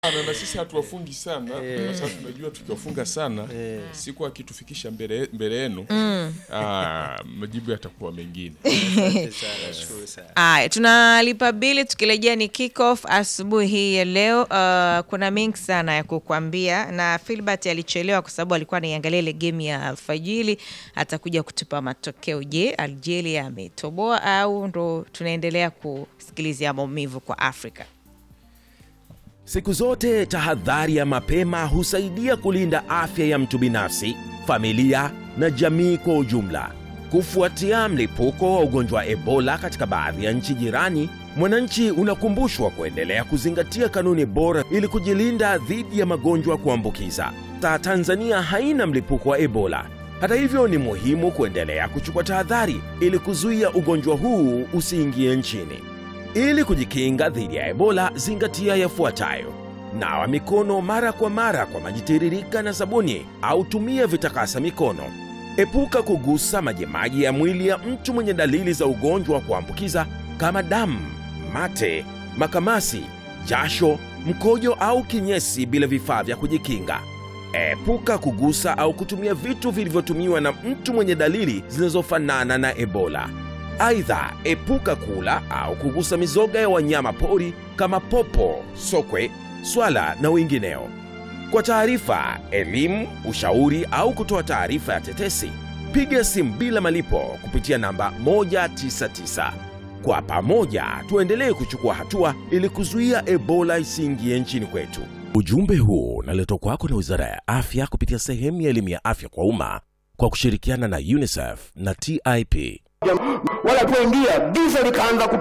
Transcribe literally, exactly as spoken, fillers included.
Na sisi hatuwafungi sana, kwa sababu tunajua tukiwafunga sana siku akitufikisha mbele mbele yenu mm. ah majibu yatakuwa mengine. Asante sana, shukuru sana. Ah, tunalipa bili tukirejea ni kick off asubuhi hii ya leo. Uh, kuna mengi sana ya kukuambia na Philbert alichelewa kwa sababu alikuwa anaangalia ile game ya alfajiri, atakuja kutupa matokeo. Je, Algeria ametoboa au ndo tunaendelea kusikilizia maumivu kwa Afrika? Siku zote tahadhari ya mapema husaidia kulinda afya ya mtu binafsi, familia na jamii kwa ujumla. Kufuatia mlipuko wa ugonjwa wa Ebola katika baadhi ya nchi jirani, mwananchi unakumbushwa kuendelea kuzingatia kanuni bora ili kujilinda dhidi ya magonjwa kuambukiza. Ta Tanzania haina mlipuko wa Ebola. Hata hivyo, ni muhimu kuendelea kuchukua tahadhari ili kuzuia ugonjwa huu usiingie nchini. Ili kujikinga dhidi ya Ebola, zingatia yafuatayo: nawa mikono mara kwa mara kwa maji tiririka na sabuni au tumia vitakasa mikono. Epuka kugusa majimaji ya mwili ya mtu mwenye dalili za ugonjwa wa kuambukiza kama damu, mate, makamasi, jasho, mkojo au kinyesi bila vifaa vya kujikinga. Epuka kugusa au kutumia vitu vilivyotumiwa na mtu mwenye dalili zinazofanana na Ebola. Aidha, epuka kula au kugusa mizoga ya wanyama pori kama popo, sokwe, swala na wengineo. Kwa taarifa, elimu, ushauri au kutoa taarifa ya tetesi, piga simu bila malipo kupitia namba moja tisa tisa. Kwa pamoja, tuendelee kuchukua hatua ili kuzuia Ebola isiingie nchini kwetu. Ujumbe huu unaletwa kwako na Wizara ya Afya kupitia sehemu ya elimu ya afya kwa umma kwa kushirikiana na UNICEF na T I P. Wala tuingia giza likaanza